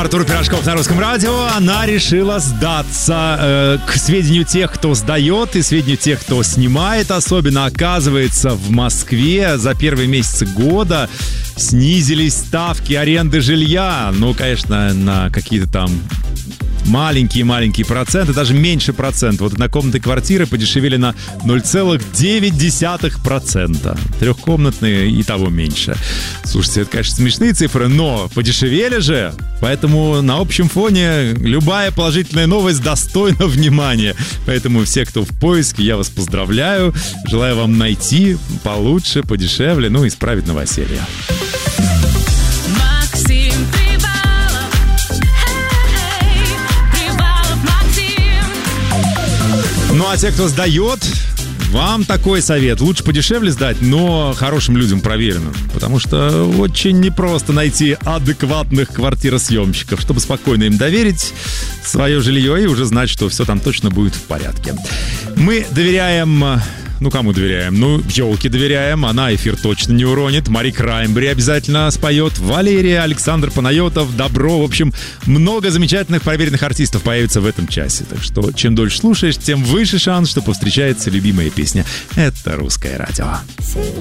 Артур Пирожков на Русском радио. Она решила сдаться. К сведению тех, кто сдает, и сведению тех, кто снимает, особенно, оказывается, в Москве за первые месяцы года снизились ставки аренды жилья. Ну, конечно, на какие-то там маленькие проценты, даже меньше процента. Вот однокомнатные квартиры подешевели на 0,9%. Трехкомнатные и того меньше. Слушайте, это, конечно, смешные цифры, но подешевели же. Поэтому на общем фоне любая положительная новость достойна внимания. Поэтому все, кто в поиске, я вас поздравляю. Желаю вам найти получше, подешевле, ну и исправить новоселье. Ну а те, кто сдает, вам такой совет. Лучше подешевле сдать, но хорошим людям проверенным. Потому что очень непросто найти адекватных квартиросъемщиков, чтобы спокойно им доверить свое жилье и уже знать, что все там точно будет в порядке. Мы доверяем... Ну, кому доверяем? Ну, елке доверяем. Она эфир точно не уронит. Мари Краймбери обязательно споет. Валерия, Александр Панайотов, Добро. В общем, много замечательных проверенных артистов появится в этом часе. Так что, чем дольше слушаешь, тем выше шанс, что повстречается любимая песня. Это Русское радио.